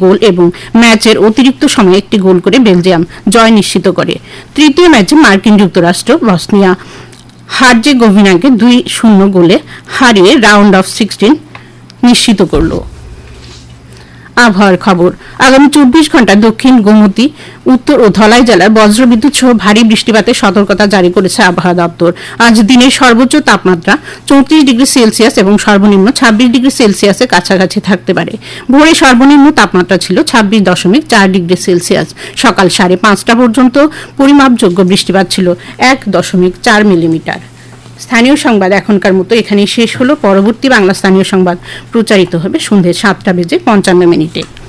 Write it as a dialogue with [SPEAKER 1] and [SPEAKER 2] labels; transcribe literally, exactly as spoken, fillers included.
[SPEAKER 1] গোল এবং ম্যাচের অতিরিক্ত সময়ে একটি গোল করে বেলজিয়াম জয় নিশ্চিত করে। তৃতীয় ম্যাচে মার্কিন যুক্তরাষ্ট্র বসনিয়া হার্জেগোভিনাকে দুই শূন্য গোলে হারিয়ে রাউন্ড অফ সিক্সটিন নিশ্চিত করল। আবহাওয়ার খবর। আগামী চব্বিশ ঘন্টা দক্ষিণ গোমতী, উত্তর ও ধলাই জেলায় বজ্রবিদ্যুৎ সহ ভারী বৃষ্টিপাতের সতর্কতা জারি করেছে আবহাওয়া দপ্তর। আজ দিনের সর্বোচ্চ তাপমাত্রা চৌত্রিশ ডিগ্রি সেলসিয়াস এবং সর্বনিম্ন ছাব্বিশ ডিগ্রি সেলসিয়াসের কাছাকাছি থাকতে পারে। ভোরে সর্বনিম্ন তাপমাত্রা ছিল ছাব্বিশ দশমিক চার ডিগ্রি সেলসিয়াস। সকাল সাড়ে পাঁচটা পর্যন্ত পরিমাপযোগ্য বৃষ্টিপাত ছিল এক দশমিক চার মিলিমিটার। স্থানীয় সংবাদ এখনকার মতো এখানেই শেষ হলো। পরবর্তী বাংলা স্থানীয় সংবাদ প্রচারিত হবে সন্ধ্যে সাতটা বেজে পঞ্চান্ন মিনিটে।